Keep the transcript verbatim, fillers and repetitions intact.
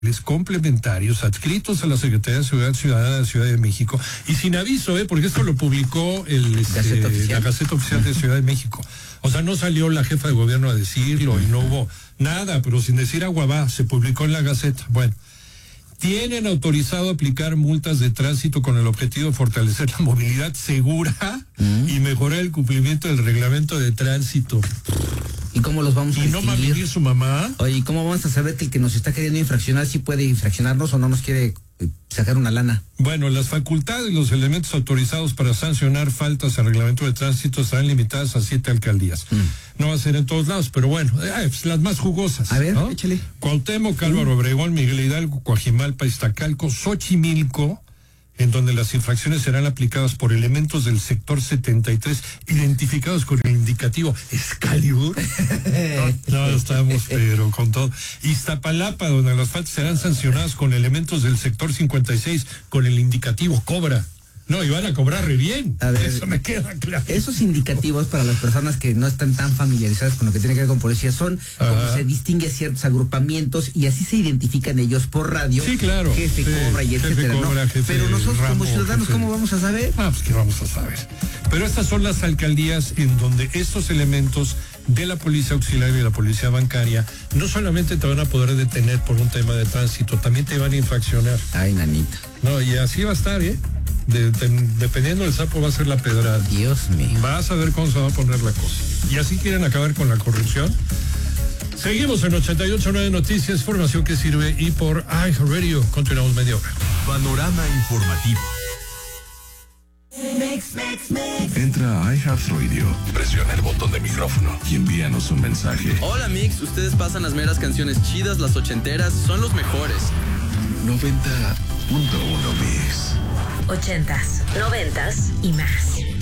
complementarios adscritos a la Secretaría de Seguridad Ciudadana de la Ciudad de México y sin aviso, ¿eh? Porque esto lo publicó el, este, Gaceta la Gaceta Oficial de Ciudad de México. O sea, no salió la jefa de gobierno a decirlo y no hubo nada, pero sin decir agua va, se publicó en la Gaceta. Bueno, tienen autorizado aplicar multas de tránsito con el objetivo de fortalecer la movilidad segura mm. y mejorar el cumplimiento del reglamento de tránsito. ¿Y cómo los vamos a distinguir? ¿Y no va a vivir su mamá? Oye, ¿y cómo vamos a saber que el que nos está queriendo infraccionar sí puede infraccionarnos o no nos quiere eh, sacar una lana? Bueno, las facultades y los elementos autorizados para sancionar faltas al reglamento de tránsito estarán limitadas a siete alcaldías. Mm. No va a ser en todos lados, pero bueno, eh, pues las más jugosas. A ver, ¿no? échale. Cuauhtémoc, Álvaro Obregón, Miguel Hidalgo, Coajimalpa, Iztacalco, Xochimilco, en donde las infracciones serán aplicadas por elementos del sector setenta y tres identificados con el indicativo Excalibur. No, no, estamos, pero con todo. Iztapalapa, donde las faltas serán sancionadas con elementos del sector cincuenta y seis con el indicativo Cobra. No, y van a cobrar re bien. A ver, eso me queda claro. Esos indicativos para las personas que no están tan familiarizadas con lo que tiene que ver con policía son Ajá. como se distingue ciertos agrupamientos y así se identifican ellos por radio. Sí, claro. Jefe, sí, Cobra y jefe etcétera, Cobra, ¿no? jefe Pero nosotros Rambo, como ciudadanos, jefe... ¿cómo vamos a saber? Ah, pues que vamos a saber. Pero estas son las alcaldías en donde estos elementos de la policía auxiliar y la policía bancaria no solamente te van a poder detener por un tema de tránsito, también te van a infraccionar. Ay, nanita. No, y así va a estar, ¿eh? De, de, dependiendo del sapo va a ser la pedrada. Dios mío. Vas a ver cómo se va a poner la cosa. Y así quieren acabar con la corrupción. Seguimos en ochenta y ocho punto nueve Noticias, información que sirve y por iHeartRadio. Continuamos media hora. Panorama informativo. Mix, mix, mix. Entra a iHeartRadio, presiona el botón de micrófono y envíanos un mensaje. Hola Mix, ustedes pasan las meras canciones chidas, las ochenteras, son los mejores. noventa punto uno Mix. Ochentas, noventas y más.